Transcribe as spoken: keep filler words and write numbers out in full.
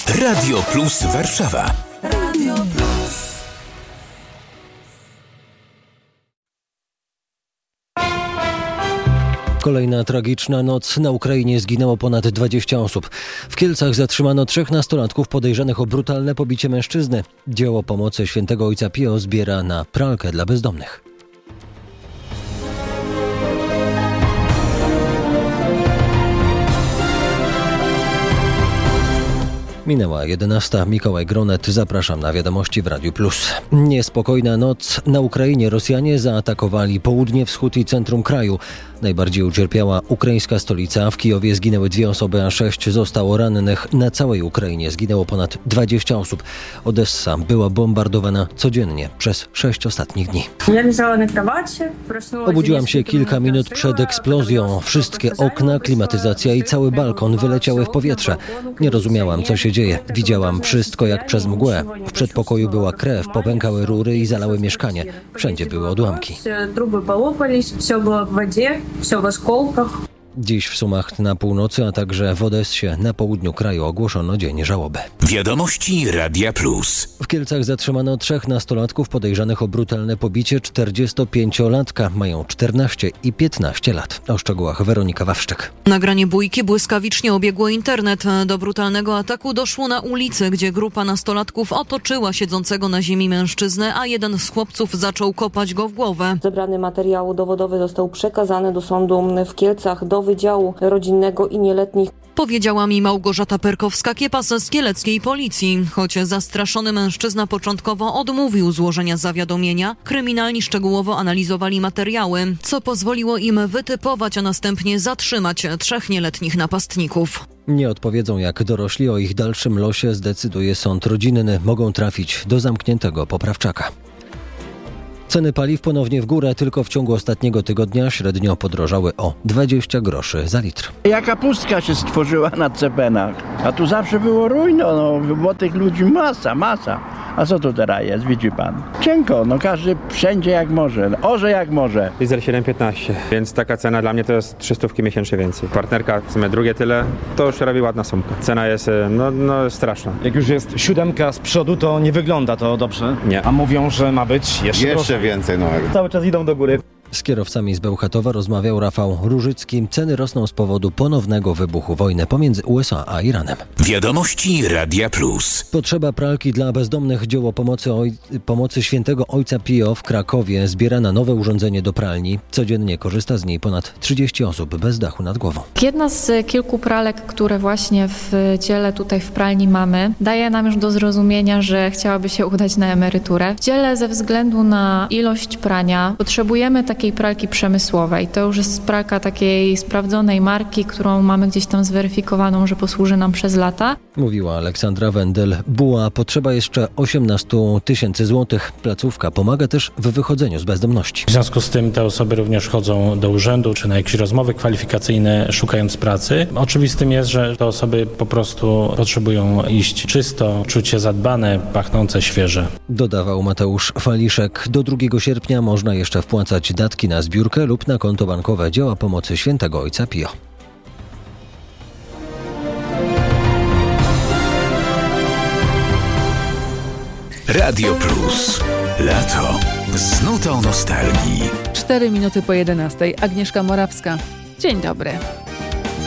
Radio Plus Warszawa. Radio Plus. Kolejna tragiczna noc. Na Ukrainie zginęło ponad dwadzieścia osób. W Kielcach zatrzymano trzech nastolatków podejrzanych o brutalne pobicie mężczyzny. Dzieło pomocy Świętego Ojca Pio zbiera na pralkę dla bezdomnych. Minęła jedenasta. Mikołaj Gronet. Zapraszam na wiadomości w Radiu Plus. Niespokojna noc. Na Ukrainie Rosjanie zaatakowali południe, wschód i centrum kraju. Najbardziej ucierpiała ukraińska stolica. W Kijowie zginęły dwie osoby, a sześć zostało rannych. Na całej Ukrainie zginęło ponad dwadzieścia osób. Odessa była bombardowana codziennie przez sześć ostatnich dni. Obudziłam się kilka minut przed eksplozją. Wszystkie okna, klimatyzacja i cały balkon wyleciały w powietrze. Nie rozumiałam, co się dzieje. Widziałam wszystko jak przez mgłę. W przedpokoju była krew, popękały rury i zalały mieszkanie. Wszędzie były odłamki. Все в осколках. Dziś w Sumach na północy, a także w Odessie na południu kraju ogłoszono dzień żałoby. Wiadomości Radia Plus. W Kielcach zatrzymano trzech nastolatków podejrzanych o brutalne pobicie czterdziestopięciolatka. Mają czternaście i piętnaście lat. O szczegółach Weronika Wawrzyk. Nagranie bójki błyskawicznie obiegło internet. Do brutalnego ataku doszło na ulicy, gdzie grupa nastolatków otoczyła siedzącego na ziemi mężczyznę, a jeden z chłopców zaczął kopać go w głowę. Zebrany materiał dowodowy został przekazany do sądu w Kielcach, do Wydziału Rodzinnego i Nieletnich. Powiedziała mi Małgorzata Perkowska-Kiepas z kieleckiej policji. Choć zastraszony mężczyzna początkowo odmówił złożenia zawiadomienia, kryminalni szczegółowo analizowali materiały, co pozwoliło im wytypować, a następnie zatrzymać trzech nieletnich napastników. Nie odpowiedzą jak dorośli. O ich dalszym losie zdecyduje sąd rodzinny. Mogą trafić do zamkniętego poprawczaka. Ceny paliw ponownie w górę. Tylko w ciągu ostatniego tygodnia średnio podrożały o dwadzieścia groszy za litr. Jaka pustka się stworzyła na cepenach, a tu zawsze było rujno, no, bo tych ludzi masa, masa. A co tu teraz jest, widzi pan? Cienko, no każdy wszędzie jak może, orze jak może. Diesel siedem piętnaście, więc taka cena dla mnie to jest trzysta miesięcznie więcej. Partnerka w sumie drugie tyle, to już robi ładna sumka. Cena jest no, no straszna. Jak już jest siódemka z przodu, to nie wygląda to dobrze. Nie. A mówią, że ma być jeszcze, jeszcze więcej. No. Cały czas idą do góry. Z kierowcami z Bełchatowa rozmawiał Rafał Różycki. Ceny rosną z powodu ponownego wybuchu wojny pomiędzy U S A a Iranem. Wiadomości Radia Plus. Potrzeba pralki dla bezdomnych. Dzieło pomocy, oj... pomocy Świętego Ojca Pio w Krakowie zbiera na nowe urządzenie do pralni. Codziennie korzysta z niej ponad trzydzieści osób bez dachu nad głową. Jedna z kilku pralek, które właśnie w dziele tutaj w pralni mamy, daje nam już do zrozumienia, że chciałaby się udać na emeryturę. W dziele ze względu na ilość prania potrzebujemy takiej takiej pralki przemysłowej. To już jest pralka takiej sprawdzonej marki, którą mamy gdzieś tam zweryfikowaną, że posłuży nam przez lata. Mówiła Aleksandra Wendel-Buła. Potrzeba jeszcze osiemnaście tysięcy złotych. Placówka pomaga też w wychodzeniu z bezdomności. W związku z tym te osoby również chodzą do urzędu, czy na jakieś rozmowy kwalifikacyjne, szukając pracy. Oczywistym jest, że te osoby po prostu potrzebują iść czysto, czuć się zadbane, pachnące, świeże. Dodawał Mateusz Faliszek. Do drugiego sierpnia można jeszcze wpłacać datki na zbiórkę lub na konto bankowe Dzieła Pomocy Świętego Ojca Pio. Radio Plus. Lato. Z nutą nostalgii. Cztery minuty po jedenastej. Agnieszka Morawska. Dzień dobry.